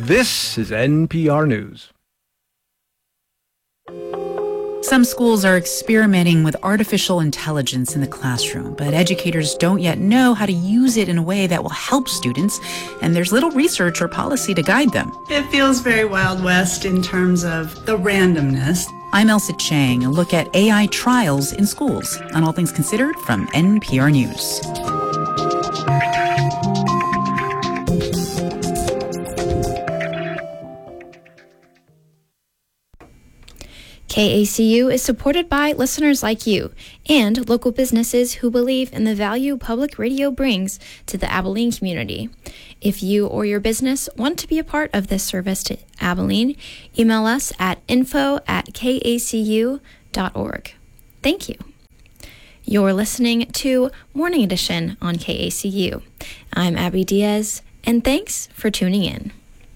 This is NPR News. Some schools are experimenting with artificial intelligence in the classroom, but educators don't yet know how to use it in a way that will help students, and there's little research or policy to guide them. It feels very Wild West in terms of the randomness. I'm Elsa Chang, a look at AI trials in schools on All Things Considered from NPR News. KACU is supported by listeners like you and local businesses who believe in the value public radio brings to the Abilene community. If you or your business want to be a part of this service to Abilene, email us at info@kacu.org. Thank you. You're listening to Morning Edition on KACU. I'm Abby Diaz, and thanks for tuning in.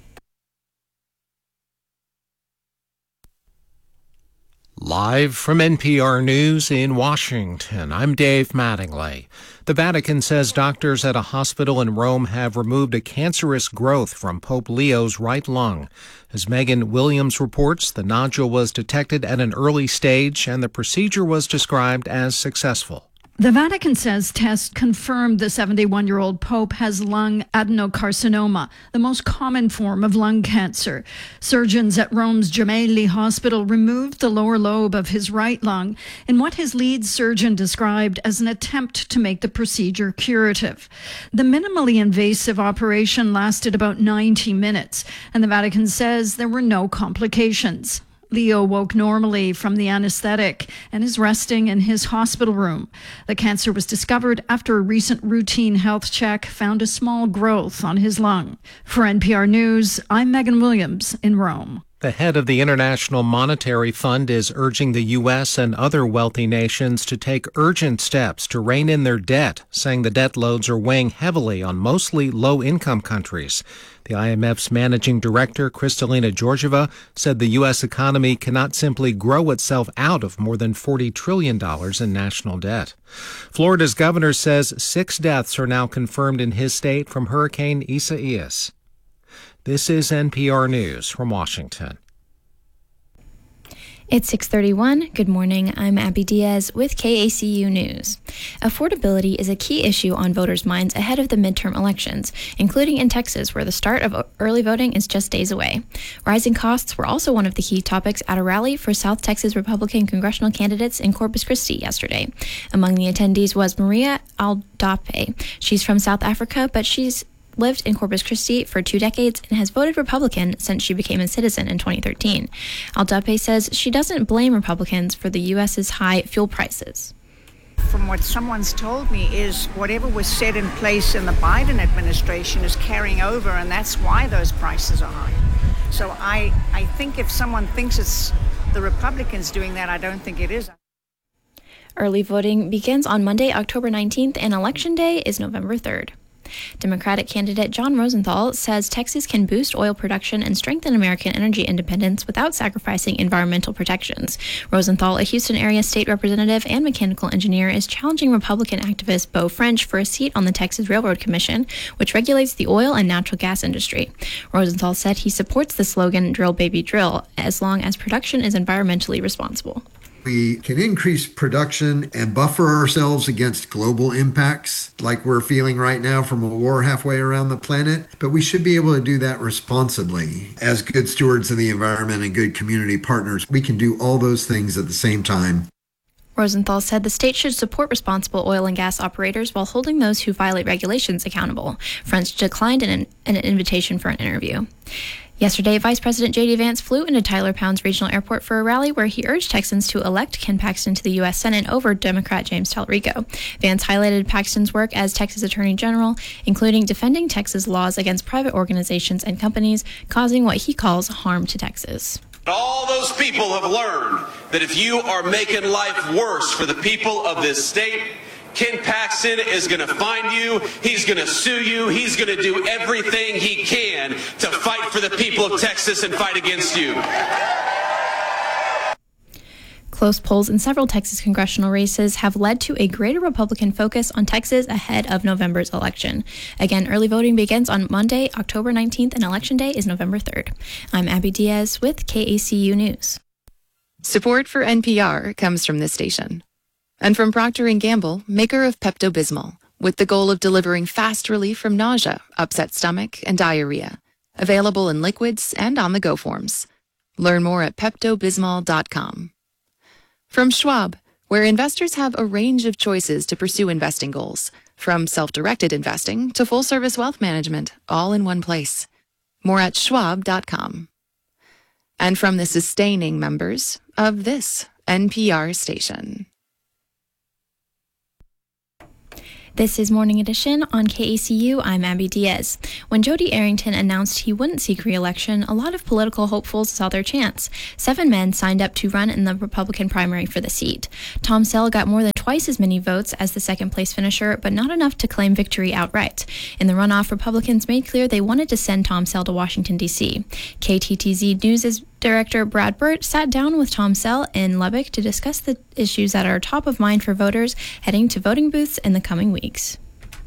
Live from NPR News in Washington, I'm Dave Mattingly. The Vatican says doctors at a hospital in Rome have removed a cancerous growth from Pope Leo's right lung. As Megan Williams reports, the nodule was detected at an early stage and the procedure was described as successful. The Vatican says tests confirmed the 71-year-old Pope has lung adenocarcinoma, the most common form of lung cancer. Surgeons at Rome's Gemelli Hospital removed the lower lobe of his right lung in what his lead surgeon described as an attempt to make the procedure curative. The minimally invasive operation lasted about 90 minutes, and the Vatican says there were no complications. Leo woke normally from the anesthetic and is resting in his hospital room. The cancer was discovered after a recent routine health check found a small growth on his lung. For NPR News, I'm Megan Williams in Rome. The head of the International Monetary Fund is urging the U.S. and other wealthy nations to take urgent steps to rein in their debt, saying the debt loads are weighing heavily on mostly low-income countries. The IMF's managing director, Kristalina Georgieva, said the U.S. economy cannot simply grow itself out of more than $40 trillion in national debt. Florida's governor says 6 deaths are now confirmed in his state from Hurricane Isaias. This is NPR News from Washington. It's 6:31. Good morning. I'm Abby Diaz with KACU News. Affordability is a key issue on voters' minds ahead of the midterm elections, including in Texas, where the start of early voting is just days away. Rising costs were also one of the key topics at a rally for South Texas Republican congressional candidates in Corpus Christi yesterday. Among the attendees was Maria Aldape. She's from South Africa, but she's lived in Corpus Christi for 2 decades and has voted Republican since she became a citizen in 2013. Aldape says she doesn't blame Republicans for the U.S.'s high fuel prices. From what someone's told me is whatever was set in place in the Biden administration is carrying over, and that's why those prices are high. So I think if someone thinks it's the Republicans doing that, I don't think it is. Early voting begins on Monday, October 19th, and Election Day is November 3rd. Democratic candidate John Rosenthal says Texas can boost oil production and strengthen American energy independence without sacrificing environmental protections. Rosenthal, a Houston area state representative and mechanical engineer, is challenging Republican activist Beau French for a seat on the Texas Railroad Commission, which regulates the oil and natural gas industry. Rosenthal said he supports the slogan "Drill, Baby, Drill," as long as production is environmentally responsible. We can increase production and buffer ourselves against global impacts like we're feeling right now from a war halfway around the planet, but we should be able to do that responsibly. As good stewards of the environment and good community partners, we can do all those things at the same time. Rosenthal said the state should support responsible oil and gas operators while holding those who violate regulations accountable. French declined an invitation for an interview. Yesterday, Vice President J.D. Vance flew into Tyler Pounds Regional Airport for a rally where he urged Texans to elect Ken Paxton to the U.S. Senate over Democrat James Talarico. Vance highlighted Paxton's work as Texas Attorney General, including defending Texas laws against private organizations and companies causing what he calls harm to Texas. All those people have learned that if you are making life worse for the people of this state, Ken Paxton is going to find you, he's going to sue you, he's going to do everything he can to fight for the people of Texas and fight against you. Close polls in several Texas congressional races have led to a greater Republican focus on Texas ahead of November's election. Again, early voting begins on Monday, October 19th, and Election Day is November 3rd. I'm Abby Diaz with KACU News. Support for NPR comes from this station. And from Procter & Gamble, maker of Pepto-Bismol, with the goal of delivering fast relief from nausea, upset stomach, and diarrhea. Available in liquids and on-the-go forms. Learn more at PeptoBismol.com. From Schwab, where investors have a range of choices to pursue investing goals, from self-directed investing to full-service wealth management, all in one place. More at Schwab.com. And from the sustaining members of this NPR station. This is Morning Edition on KACU. I'm Abby Diaz. When Jody Arrington announced he wouldn't seek re-election, a lot of political hopefuls saw their chance. 7 men signed up to run in the Republican primary for the seat. Tom Sell got more than twice as many votes as the second-place finisher, but not enough to claim victory outright. In the runoff, Republicans made clear they wanted to send Tom Sell to Washington, D.C. KTTZ News' Director Brad Burt sat down with Tom Sell in Lubbock to discuss the issues that are top of mind for voters heading to voting booths in the coming weeks.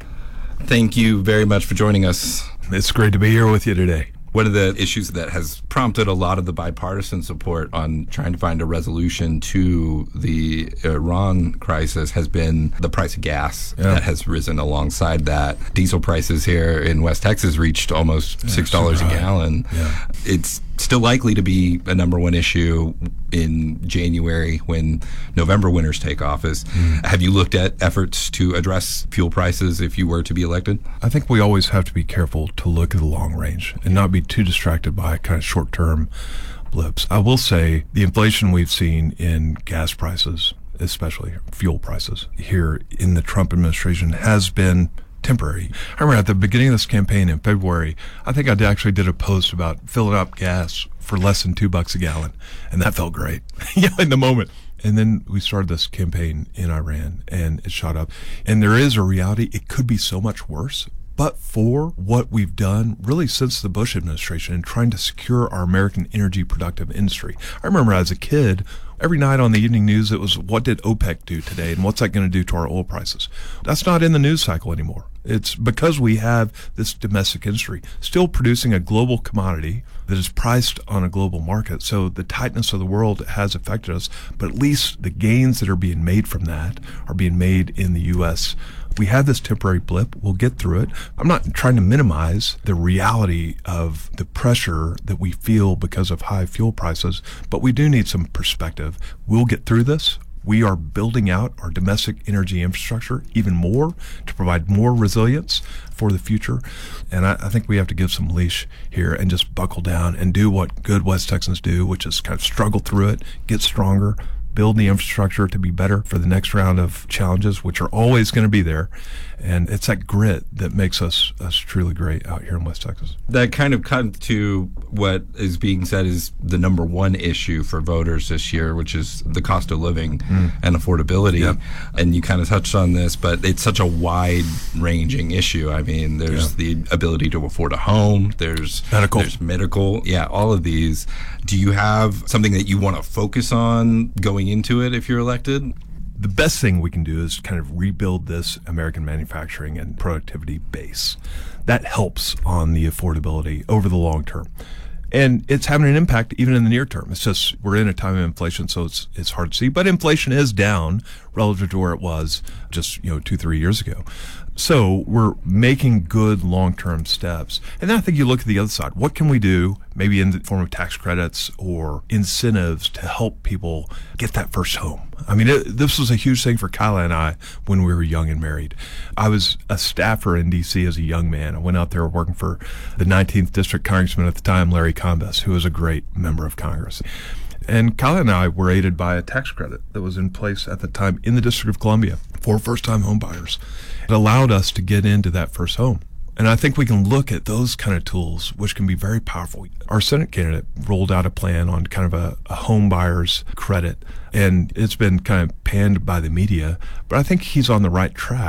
Thank you very much for joining us. It's great to be here with you today. One of the issues that has prompted a lot of the bipartisan support on trying to find a resolution to the Iran crisis has been the price of gas that has risen alongside that. Diesel prices here in West Texas reached almost $6 a gallon. Yeah. It's still likely to be a number one issue in January when November winners take office. Have you looked at efforts to address fuel prices if you were to be elected? I think we always have to be careful to look at the long range and not be too distracted by kind of short-term blips. I will say the inflation we've seen in gas prices, especially fuel prices here in the Trump administration, has been temporary. I remember at the beginning of this campaign in February, I think I actually did a post about filling up gas for less than $2 a gallon, and that felt great, in the moment. And then we started this campaign in Iran, and it shot up. And there is a reality; it could be so much worse. But for what we've done really since the Bush administration in trying to secure our American energy productive industry. I remember as a kid, every night on the evening news, it was, what did OPEC do today and what's that going to do to our oil prices? That's not in the news cycle anymore. It's because we have this domestic industry still producing a global commodity that is priced on a global market. So the tightness of the world has affected us, but at least the gains that are being made from that are being made in the U.S. We have this temporary blip. We'll get through it. I'm not trying to minimize the reality of the pressure that we feel because of high fuel prices, but we do need some perspective. We'll get through this. We are building out our domestic energy infrastructure even more to provide more resilience for the future. And I think we have to give some leash here and just buckle down and do what good West Texans do, which is kind of struggle through it, get stronger, build the infrastructure to be better for the next round of challenges, which are always going to be there. And it's that grit that makes us truly great out here in West Texas. That kind of comes to what is being said is the number one issue for voters this year, which is the cost of living and affordability. Yep. And you kind of touched on this, but it's such a wide-ranging issue. I mean, there's the ability to afford a home, there's medical, all of these. Do you have something that you want to focus on going into it if you're elected? The best thing we can do is kind of rebuild this American manufacturing and productivity base. That helps on the affordability over the long term. And it's having an impact even in the near term. It's just we're in a time of inflation, so it's hard to see. But inflation is down relative to where it was just 2-3 years ago. So we're making good long-term steps. And then I think you look at the other side. What can we do, maybe in the form of tax credits or incentives to help people get that first home? I mean, this was a huge thing for Kyla and I when we were young and married. I was a staffer in D.C. as a young man. I went out there working for the 19th District Congressman at the time, Larry Combes, who was a great member of Congress. And Kyla and I were aided by a tax credit that was in place at the time in the District of Columbia for first-time home buyers. It allowed us to get into that first home. And I think we can look at those kind of tools, which can be very powerful. Our Senate candidate rolled out a plan on kind of a home buyer's credit, and it's been kind of panned by the media, but I think he's on the right track.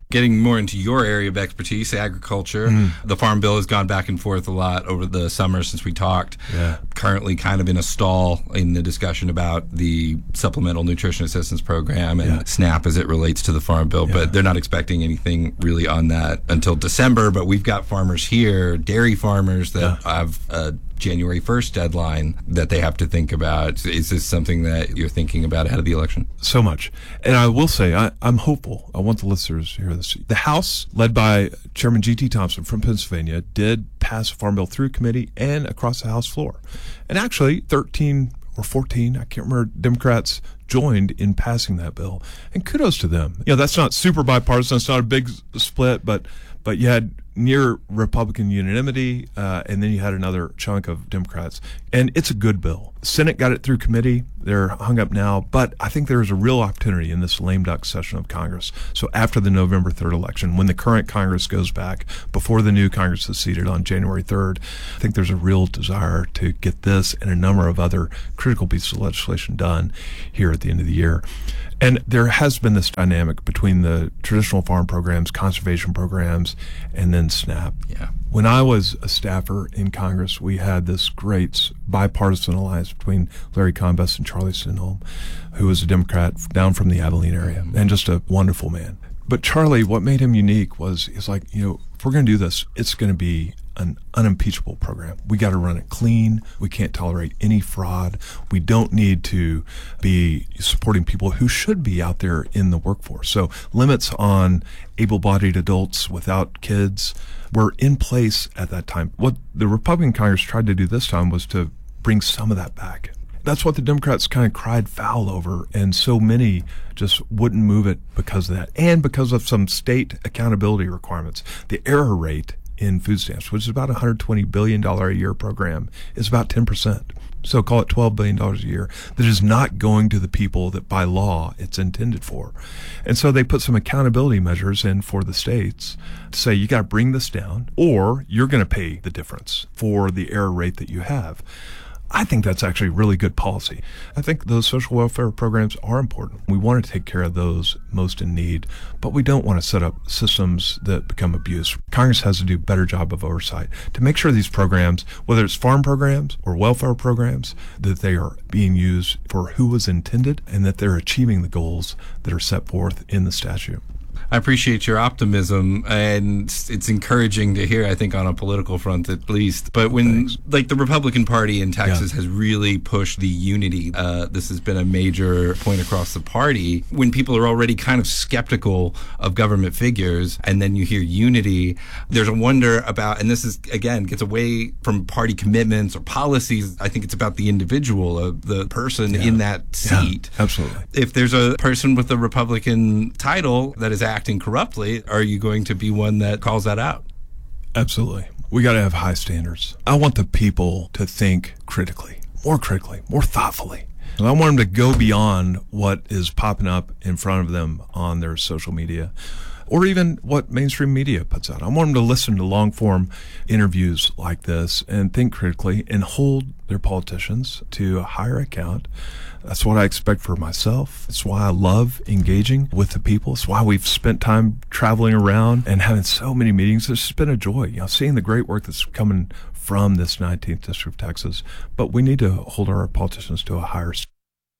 Getting more into your area of expertise, agriculture. The Farm Bill has gone back and forth a lot over the summer since we talked. Currently kind of in a stall in the discussion about the Supplemental Nutrition Assistance Program and SNAP as it relates to the Farm Bill, but they're not expecting anything really on that until December. But we've got farmers here, dairy farmers that have a January 1st deadline that they have to think about. Is this something that you're thinking about ahead of the election? So much. And I will say, I'm hopeful. I want the listeners to hear this. The House, led by Chairman G.T. Thompson from Pennsylvania, did pass a Farm Bill through committee and across the House floor. And actually, 13 or 14, I can't remember, Democrats joined in passing that bill. And kudos to them. That's not super bipartisan. It's not a big split, but you had near Republican unanimity, and then you had another chunk of Democrats. And it's a good bill. Senate got it through committee. They're hung up now. But I think there's a real opportunity in this lame duck session of Congress. So after the November 3rd election, when the current Congress goes back, before the new Congress is seated on January 3rd, I think there's a real desire to get this and a number of other critical pieces of legislation done here at the end of the year. And there has been this dynamic between the traditional farm programs, conservation programs, and then SNAP. When I was a staffer in Congress, we had this great bipartisan alliance between Larry Combest and Charlie Stenholm, who was a Democrat down from the Abilene area, and just a wonderful man. But Charlie, what made him unique was, he's like, if we're going to do this, it's going to be an unimpeachable program. We got to run it clean. We can't tolerate any fraud. We don't need to be supporting people who should be out there in the workforce. So limits on able-bodied adults without kids were in place at that time. What the Republican Congress tried to do this time was to bring some of that back. That's what the Democrats kind of cried foul over, and so many just wouldn't move it because of that, and because of some state accountability requirements. The error rate in food stamps, which is about a $120 billion a year program, is about 10%. So call it $12 billion a year that is not going to the people that by law it's intended for. And so they put some accountability measures in for the states to say, you got to bring this down or you're going to pay the difference for the error rate that you have. I think that's actually really good policy. I think those social welfare programs are important. We want to take care of those most in need, but we don't want to set up systems that become abused. Congress has to do a better job of oversight to make sure these programs, whether it's farm programs or welfare programs, that they are being used for who was intended and that they're achieving the goals that are set forth in the statute. I appreciate your optimism, and it's encouraging to hear, I think, on a political front at least. But when, the Republican Party in Texas has really pushed the unity, this has been a major point across the party. When people are already kind of skeptical of government figures, and then you hear unity, there's a wonder about, and this is, again, gets away from party commitments or policies. I think it's about the individual, the person in that seat. Absolutely. If there's a person with a Republican title that is acting corruptly, are you going to be one that calls that out? Absolutely. We got to have high standards. I want the people to think critically, more thoughtfully. And I want them to go beyond what is popping up in front of them on their social media or even what mainstream media puts out. I want them to listen to long-form interviews like this and think critically and hold their politicians to a higher account. That's what I expect for myself. It's why I love engaging with the people. It's why we've spent time traveling around and having so many meetings. It's just been a joy, seeing the great work that's coming from this 19th District of Texas. But we need to hold our politicians to a higher standard.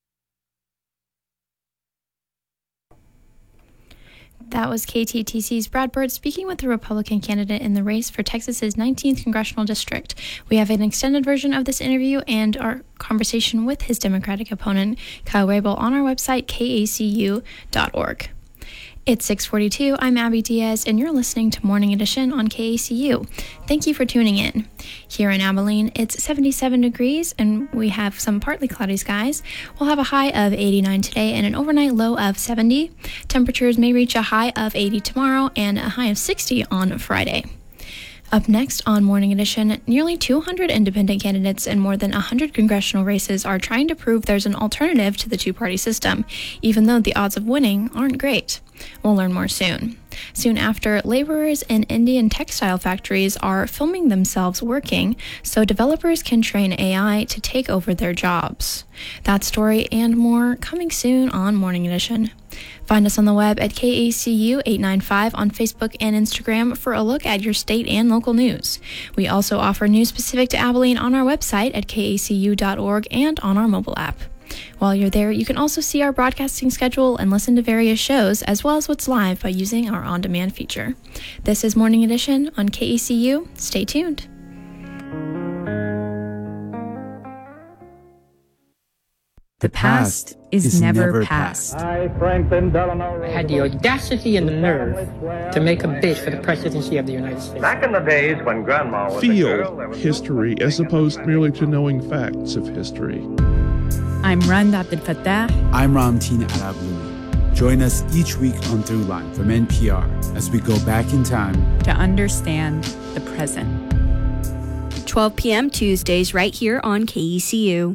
That was KTTC's Brad Bird speaking with the Republican candidate in the race for Texas's 19th Congressional District. We have an extended version of this interview and our conversation with his Democratic opponent, Kyle Rabel, on our website, kacu.org. It's 6:42. I'm Abby Diaz, and you're listening to Morning Edition on KACU. Thank you for tuning in. Here in Abilene, it's 77 degrees, and we have some partly cloudy skies. We'll have a high of 89 today and an overnight low of 70. Temperatures may reach a high of 80 tomorrow and a high of 60 on Friday. Up next on Morning Edition, nearly 200 independent candidates and more than 100 congressional races are trying to prove there's an alternative to the two-party system, even though the odds of winning aren't great. We'll learn more soon. Soon after, laborers in Indian textile factories are filming themselves working so developers can train AI to take over their jobs. That story and more coming soon on Morning Edition. Find us on the web at KACU895 on Facebook and Instagram for a look at your state and local news. We also offer news specific to Abilene on our website at kacu.org and on our mobile app. While you're there, you can also see our broadcasting schedule and listen to various shows, as well as what's live by using our on-demand feature. This is Morning Edition on KACU. Stay tuned. The past is never past. I had the audacity and the nerve to make a bid for the presidency of the United States. Back in the days when Grandma was Feel history as opposed merely to knowing facts of history. I'm Rand Abdel Fattah. I'm Ramteen Arablouei. Join us each week on Throughline from NPR as we go back in time to understand the present. 12 p.m. Tuesdays right here on KECU.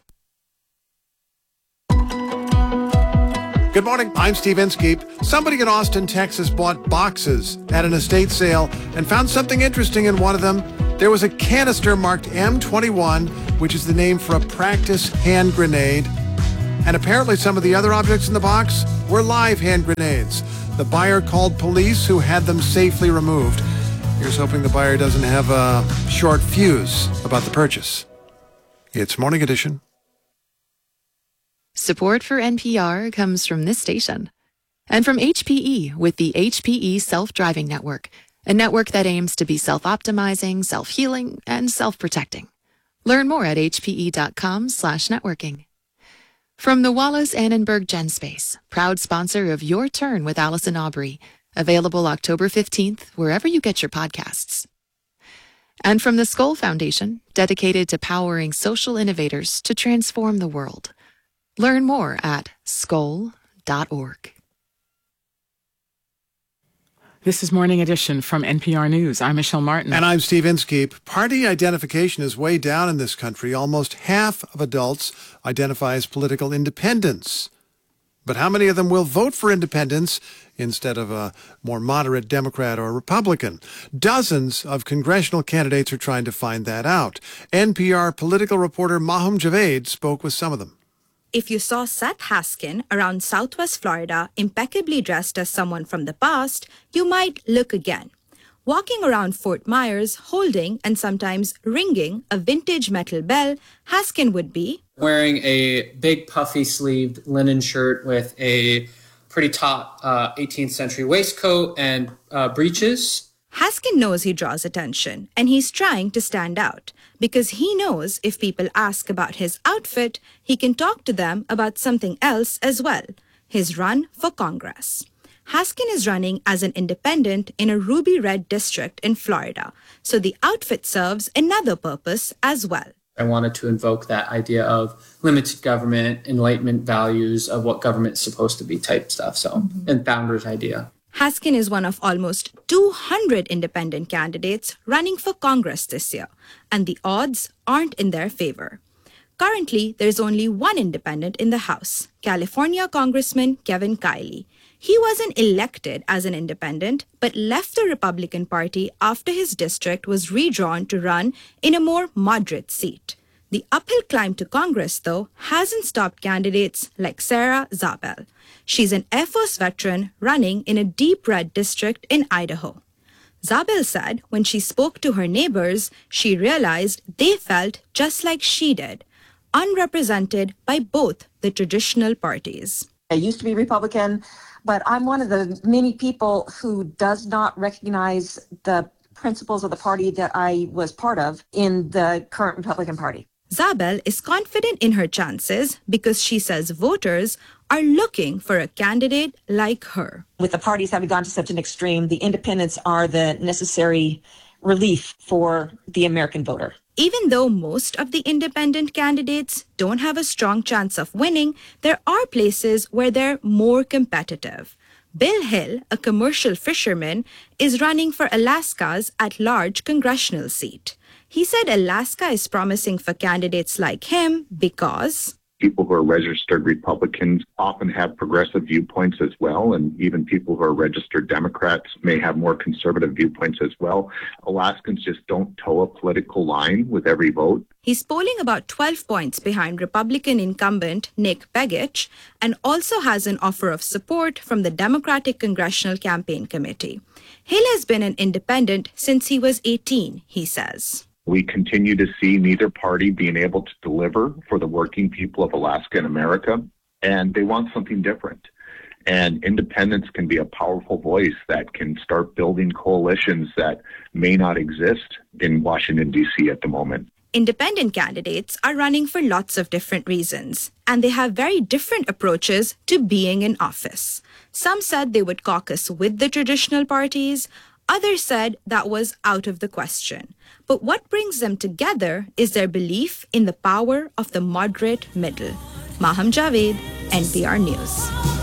Good morning, I'm Steve Inskeep. Somebody in Austin, Texas bought boxes at an estate sale and found something interesting in one of them. There was a canister marked M21, which is the name for a practice hand grenade. And apparently some of the other objects in the box were live hand grenades. The buyer called police, who had them safely removed. Here's hoping the buyer doesn't have a short fuse about the purchase. It's Morning Edition. Support for NPR comes from this station and from HPE with the HPE Self-Driving Network, a network that aims to be self-optimizing, self-healing, and self-protecting. Learn more at hpe.com/networking. From the Wallace Annenberg GenSpace, proud sponsor of Your Turn with Allison Aubrey, available October 15th, wherever you get your podcasts. And from the Skoll Foundation, dedicated to powering social innovators to transform the world. Learn more at skoll.org. This is Morning Edition from NPR News. I'm Michelle Martin. And I'm Steve Inskeep. Party identification is way down in this country. Almost half of adults identify as political independents. But how many of them will vote for independence instead of a more moderate Democrat or Republican? Dozens of congressional candidates are trying to find that out. NPR political reporter Mahum Javed spoke with some of them. If you saw Seth Haskin around Southwest Florida impeccably dressed as someone from the past, you might look again. Walking around Fort Myers, holding and sometimes ringing a vintage metal bell, Haskin would be wearing a big puffy sleeved linen shirt with a pretty taut 18th century waistcoat and breeches. Haskin knows he draws attention, and he's trying to stand out, because he knows if people ask about his outfit, he can talk to them about something else as well, his run for Congress. Haskin is running as an independent in a ruby red district in Florida, so the outfit serves another purpose as well. I wanted to invoke that idea of limited government, enlightenment values of what government's supposed to be type stuff, and founder's idea. Haskin is one of almost 200 independent candidates running for Congress this year, and the odds aren't in their favor. Currently, there's only one independent in the House, California Congressman Kevin Kiley. He wasn't elected as an independent, but left the Republican Party after his district was redrawn to run in a more moderate seat. The uphill climb to Congress, though, hasn't stopped candidates like Sarah Zabel. She's an Air Force veteran running in a deep red district in Idaho. Zabel said when she spoke to her neighbors, she realized they felt just like she did, unrepresented by both the traditional parties. I used to be Republican, but I'm one of the many people who does not recognize the principles of the party that I was part of in the current Republican Party. Zabel is confident in her chances because she says voters are looking for a candidate like her. With the parties having gone to such an extreme, the independents are the necessary relief for the American voter. Even though most of the independent candidates don't have a strong chance of winning, there are places where they're more competitive. Bill Hill, a commercial fisherman, is running for Alaska's at-large congressional seat. He said Alaska is promising for candidates like him because people who are registered Republicans often have progressive viewpoints as well, and even people who are registered Democrats may have more conservative viewpoints as well. Alaskans just don't toe a political line with every vote. He's polling about 12 points behind Republican incumbent Nick Begich and also has an offer of support from the Democratic Congressional Campaign Committee. Hill has been an independent since he was 18, he says. We continue to see neither party being able to deliver for the working people of Alaska and America, and they want something different. And independents can be a powerful voice that can start building coalitions that may not exist in Washington, D.C. at the moment. Independent candidates are running for lots of different reasons, and they have very different approaches to being in office. Some said they would caucus with the traditional parties. Others said that was out of the question. But what brings them together is their belief in the power of the moderate middle. Maham Javed, NPR News.